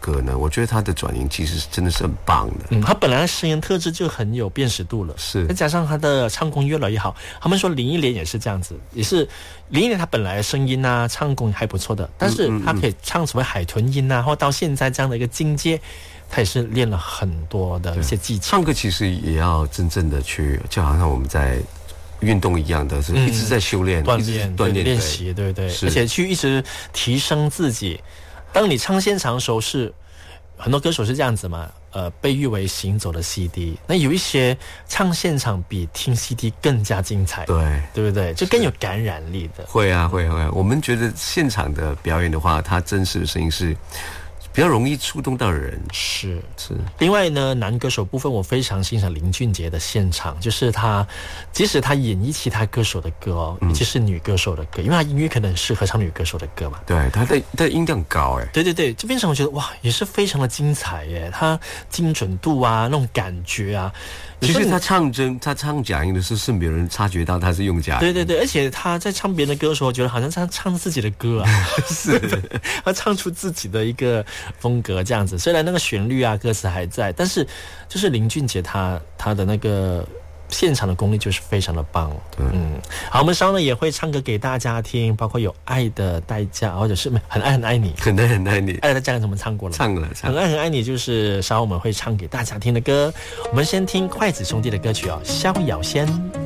歌呢，我觉得他的转音其实真的是很棒的。 他本来声音特质就很有辨识度了， 是再加上他的唱功越来越好。他们说林忆莲也是这样子，也是林忆莲她本来声音啊唱功还不错的，但是她可以唱所谓海豚音啊，或到现在这样的一个境界，她也是练了很多的一些技巧。 唱歌其实也要真正的去，就好像我们在运动一样的，是一直在修炼、 锻炼、练习，对不对？而且去一直提升自己。当你唱现场的时候，是很多歌手是这样子嘛，被誉为行走的 CD。那有一些唱现场比听 CD 更加精彩，对不对？就更有感染力的。 会啊。我们觉得现场的表演的话，它真实的声音是比较容易触动到人。 是。另外呢，男歌手部分我非常欣赏林俊杰的现场，就是他即使他演绎其他歌手的歌哦，尤其是女歌手的歌，因为他音乐可能很适合唱女歌手的歌嘛。 对，他的音量高哎。 对，这变成我觉得哇，也是非常的精彩耶，他精准度啊，那种感觉啊。 其实他唱假音的时候是没有人察觉到他是用假音。 对，而且他在唱别人的歌的时候，我觉得好像在唱自己的歌啊，是他唱出自己的一个风格这样子。虽然那个旋律啊、歌词还在，但是就是林俊杰他的那个现场的功力就是非常的棒。好，我们稍后呢也会唱歌给大家听，包括有《爱的代价》，或者是很爱很爱你， 很爱很爱你， 爱的代价我们唱过了， 唱了， 很爱很爱你就是稍后我们会唱给大家听的歌。我们先听筷子兄弟的歌曲哦，《逍遥仙》。